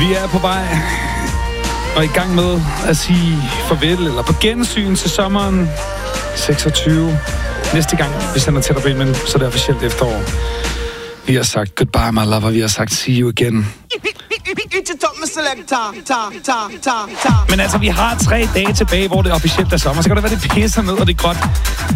Vi er på vej og i gang med at sige farvel eller på gensyn til sommeren 26. Næste gang vi sender til dig, men så er det officielt efterår. Vi har sagt goodbye, my lover. Vi har sagt see you again. Men altså, vi har 3 dage tilbage, hvor det officielt er sommer. Så kan det være, det pisser ned, og det er gråt.